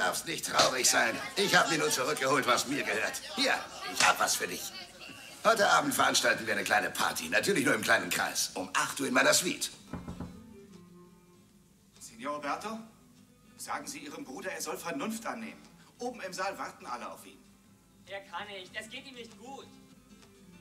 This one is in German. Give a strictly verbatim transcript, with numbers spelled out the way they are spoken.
darfst nicht traurig sein. Ich habe mir nur zurückgeholt, was mir gehört. Hier, ich habe was für dich. Heute Abend veranstalten wir eine kleine Party. Natürlich nur im kleinen Kreis. Um acht Uhr in meiner Suite. Signor Roberto, sagen Sie Ihrem Bruder, er soll Vernunft annehmen. Oben im Saal warten alle auf ihn. Er kann nicht. Es geht ihm nicht gut.